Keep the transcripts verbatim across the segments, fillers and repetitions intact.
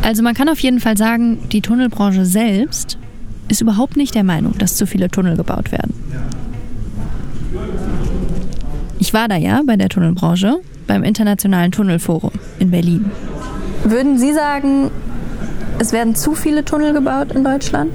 Also man kann auf jeden Fall sagen, die Tunnelbranche selbst ist überhaupt nicht der Meinung, dass zu viele Tunnel gebaut werden. Ich war da ja bei der Tunnelbranche, beim Internationalen Tunnelforum in Berlin. Würden Sie sagen, es werden zu viele Tunnel gebaut in Deutschland?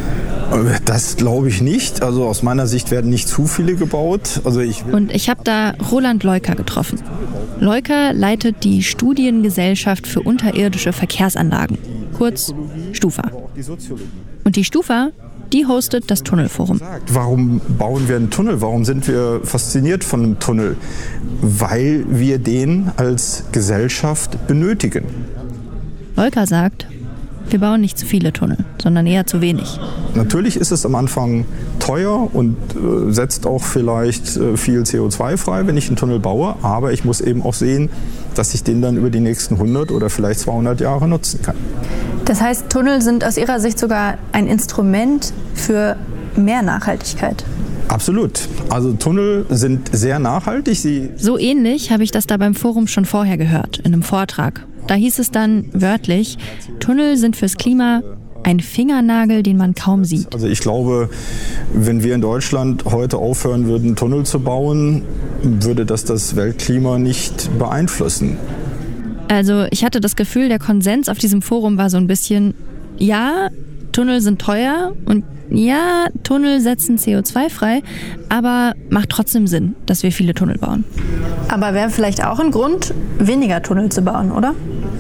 Das glaube ich nicht. Also aus meiner Sicht werden nicht zu viele gebaut. Also ich Und ich habe da Roland Leuker getroffen. Leuker leitet die Studiengesellschaft für unterirdische Verkehrsanlagen, kurz STUFA. Und die STUFA, die hostet das Tunnelforum. Warum bauen wir einen Tunnel? Warum sind wir fasziniert von einem Tunnel? Weil wir den als Gesellschaft benötigen. Leuker sagt, wir bauen nicht zu viele Tunnel, sondern eher zu wenig. Natürlich ist es am Anfang teuer und äh, setzt auch vielleicht äh, viel C O zwei frei, wenn ich einen Tunnel baue. Aber ich muss eben auch sehen, dass ich den dann über die nächsten hundert oder vielleicht zweihundert Jahre nutzen kann. Das heißt, Tunnel sind aus Ihrer Sicht sogar ein Instrument für mehr Nachhaltigkeit? Absolut. Also Tunnel sind sehr nachhaltig. Sie So ähnlich habe ich das da beim Forum schon vorher gehört, in einem Vortrag. Da hieß es dann wörtlich, Tunnel sind fürs Klima ein Fingernagel, den man kaum sieht. Also ich glaube, wenn wir in Deutschland heute aufhören würden, Tunnel zu bauen, würde das das Weltklima nicht beeinflussen. Also ich hatte das Gefühl, der Konsens auf diesem Forum war so ein bisschen, ja, Tunnel sind teuer und ja, Tunnel setzen C O zwei frei, aber macht trotzdem Sinn, dass wir viele Tunnel bauen. Aber wäre vielleicht auch ein Grund, weniger Tunnel zu bauen, oder?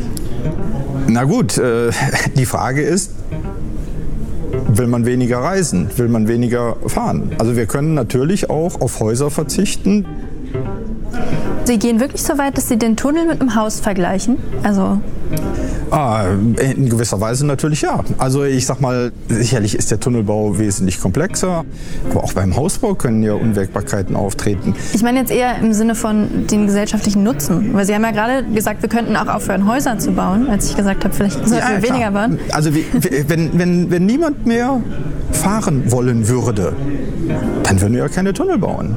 Na gut, äh, die Frage ist, will man weniger reisen? Will man weniger fahren? Also wir können natürlich auch auf Häuser verzichten. Sie gehen wirklich so weit, dass Sie den Tunnel mit einem Haus vergleichen? Also Ah, in gewisser Weise natürlich ja. Also ich sag mal, sicherlich ist der Tunnelbau wesentlich komplexer, aber auch beim Hausbau können ja Unwägbarkeiten auftreten. Ich meine jetzt eher im Sinne von den gesellschaftlichen Nutzen. Weil Sie haben ja gerade gesagt, wir könnten auch aufhören, Häuser zu bauen, als ich gesagt habe, vielleicht sollten Ja, wir klar. weniger bauen. Also wie, wenn, wenn, wenn niemand mehr fahren wollen würde, dann würden wir ja keine Tunnel bauen.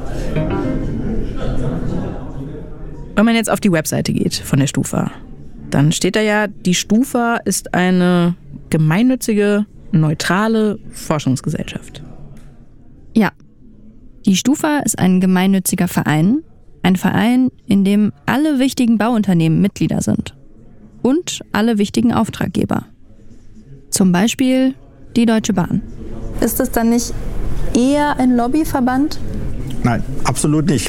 Wenn man jetzt auf die Webseite geht von der STUFA, dann steht da ja, die STUFA ist eine gemeinnützige, neutrale Forschungsgesellschaft. Ja, die STUFA ist ein gemeinnütziger Verein. Ein Verein, in dem alle wichtigen Bauunternehmen Mitglieder sind. Und alle wichtigen Auftraggeber. Zum Beispiel die Deutsche Bahn. Ist das dann nicht eher ein Lobbyverband? Nein, absolut nicht.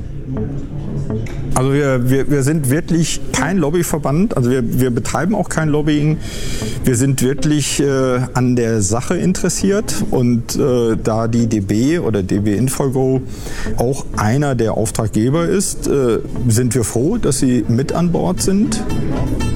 Also wir, wir, wir sind wirklich kein Lobbyverband, also wir, wir betreiben auch kein Lobbying. Wir sind wirklich äh, an der Sache interessiert und äh, da die D B oder D B Infrago auch einer der Auftraggeber ist, äh, sind wir froh, dass sie mit an Bord sind.